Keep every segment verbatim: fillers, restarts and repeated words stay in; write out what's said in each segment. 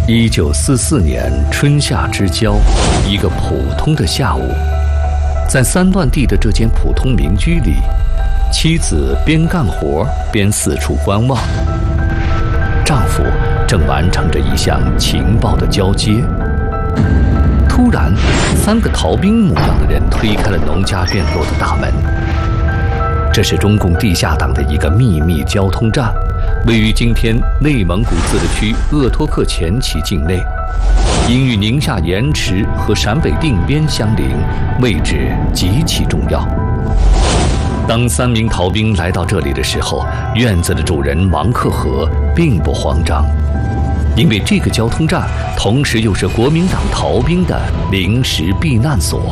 一九四四年春夏之交，一个普通的下午，在三段地的这间普通民居里，妻子边干活边四处观望，丈夫正完成着一项情报的交接。突然，三个逃兵模样的人推开了农家院落的大门。这是中共地下党的一个秘密交通站，位于今天内蒙古自治区鄂托克前旗境内，因与宁夏盐池和陕北定边相邻，位置极其重要。当三名逃兵来到这里的时候，院子的主人王克和并不慌张，因为这个交通站同时又是国民党逃兵的临时避难所。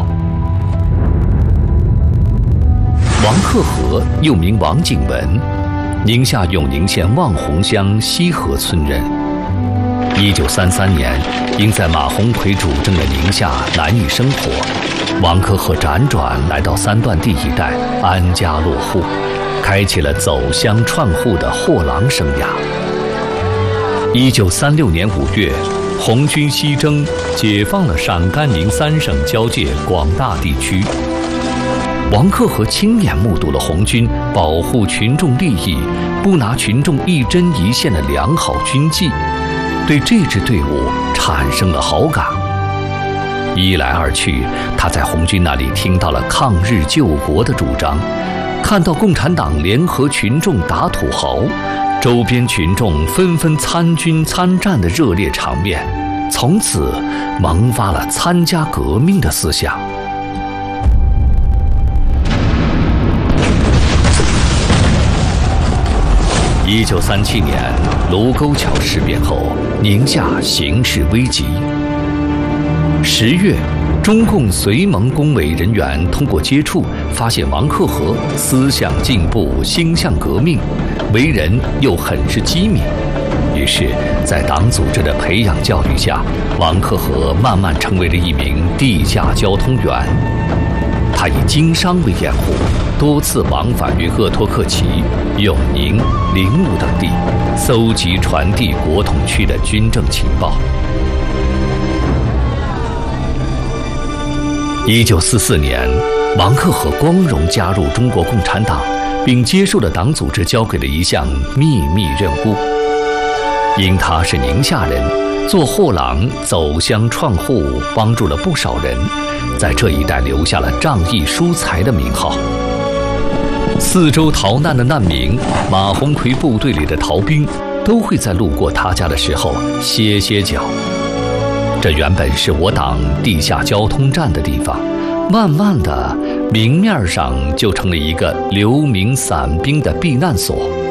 王克和又名王景文，宁夏永宁县望洪乡西河村人。一九三三年，因在马鸿逵主政的宁夏难以生活，王克和辗转来到三段地一带安家落户，开启了走乡串户的货郎生涯。一九三六年五月，红军西征，解放了陕甘宁三省交界广大地区。王克和亲眼目睹了红军保护群众利益、不拿群众一针一线的良好军纪，对这支队伍产生了好感。一来二去，他在红军那里听到了抗日救国的主张，看到共产党联合群众打土豪，周边群众纷纷参军参战的热烈场面，从此萌发了参加革命的思想。一九三七年卢沟桥事变后，宁夏形势危急。十月，中共绥蒙工委人员通过接触，发现王克和思想进步，心向革命，为人又很是机敏。于是，在党组织的培养教育下，王克和慢慢成为了一名地下交通员。他以经商为掩护，多次往返于鄂托克旗、永宁、灵武等地，搜集传递国统区的军政情报。一九四四年，王克和光荣加入中国共产党，并接受了党组织交给的一项秘密任务。因他是宁夏人，做货郎走乡串户，帮助了不少人，在这一带留下了仗义疏财的名号。四周逃难的难民，马鸿逵部队里的逃兵，都会在路过他家的时候歇歇脚。这原本是我党地下交通站的地方，慢慢的，明面上就成了一个流民散兵的避难所。